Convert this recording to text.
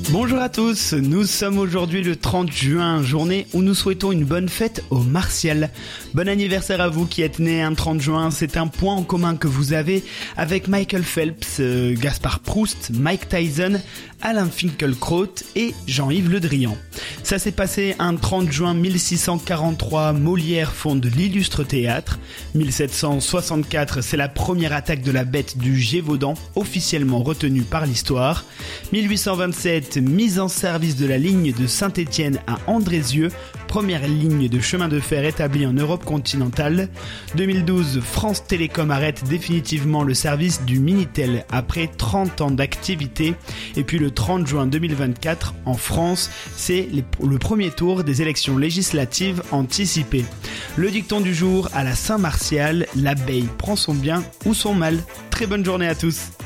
Bonjour à tous, nous sommes aujourd'hui le 30 juin, journée où nous souhaitons une bonne fête aux Martial. Bon anniversaire à vous qui êtes nés un 30 juin, c'est un point en commun que vous avez avec Michael Phelps, Gaspard Proust, Mike Tyson, Alain Finkielkraut et Jean-Yves Le Drian. Ça s'est passé un 30 juin 1643, Molière fonde l'illustre théâtre. 1764, c'est la première attaque de la bête du Gévaudan, officiellement retenue par l'histoire. 1827, mise en service de la ligne de Saint-Étienne à Andrézieux, première ligne de chemin de fer établie en Europe continentale. 2012, France Télécom arrête définitivement le service du Minitel après 30 ans d'activité. Et puis le 30 juin 2024, en France, c'est le premier tour des élections législatives anticipées. Le dicton du jour à la Saint-Martial, l'abeille prend son bien ou son mal. Très bonne journée à tous.